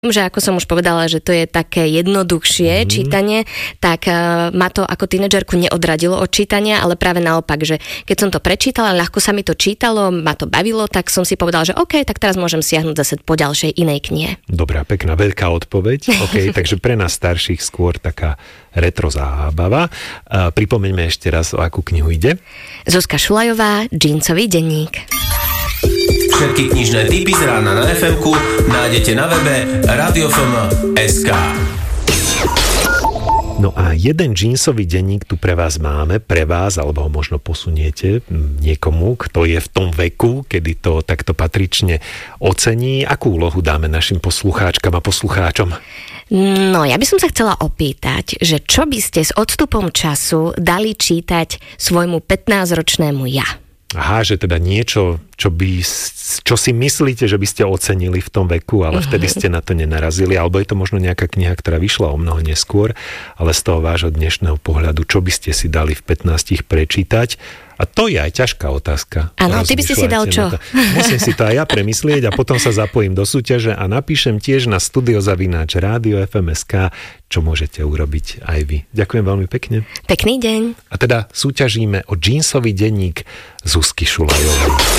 že ako som už povedala, že to je také jednoduchšie čítanie, tak ma to ako tínedžerku neodradilo od čítania, ale práve naopak, že keď som to prečítala, ľahko sa mi to čítalo, ma to bavilo, tak som si povedala, že OK, tak teraz môžem siahnuť zase po ďalšej inej knihe. Dobrá, pekná, veľká odpoveď. OK, takže pre nás starších skôr taká retro zábava. Pripomeňme ešte raz, o akú knihu ide. Zuzka Šulajová, Džínsový denník. Všetky knižné tipy z rána na FM-ku nájdete na webe radiofm.sk. No a jeden džínsový denník tu pre vás máme, pre vás, alebo ho možno posuniete niekomu, kto je v tom veku, kedy to takto patrične ocení. Akú úlohu dáme našim poslucháčkam a poslucháčom? No, ja by som sa chcela opýtať, že čo by ste s odstupom času dali čítať svojmu 15-ročnému ja? Aha, že teda niečo, čo si myslíte, že by ste ocenili v tom veku, ale vtedy ste na to nenarazili, alebo je to možno nejaká kniha, ktorá vyšla o mnoho neskôr, ale z toho vášho dnešného pohľadu, čo by ste si dali v 15 prečítať? A to je aj ťažká otázka. Áno, ty by si dal čo? Musím si to aj ja premyslieť a potom sa zapojím do súťaže a napíšem tiež na studio@radiofm.sk, čo môžete urobiť aj vy. Ďakujem veľmi pekne. Pekný deň. A teda súťažíme o džínsový denník Zuzky Šulajovej.